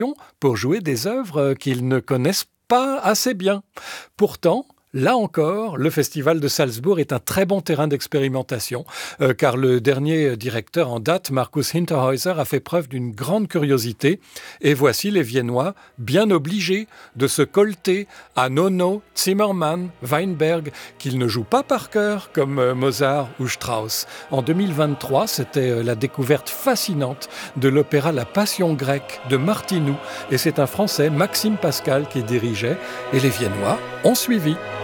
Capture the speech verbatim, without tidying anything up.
pour jouer des œuvres qu'ils ne connaissent pas assez bien. Pourtant, là encore, le Festival de Salzbourg est un très bon terrain d'expérimentation, euh, car le dernier directeur en date, Markus Hinterhäuser, a fait preuve d'une grande curiosité. Et voici les Viennois bien obligés de se colter à Nono, Zimmermann, Weinberg, qu'ils ne jouent pas par cœur comme euh, Mozart ou Strauss. En deux mille vingt-trois, c'était euh, la découverte fascinante de l'opéra La Passion grecque de Martinou. Et c'est un Français, Maxime Pascal, qui dirigeait. Et les Viennois ont suivi.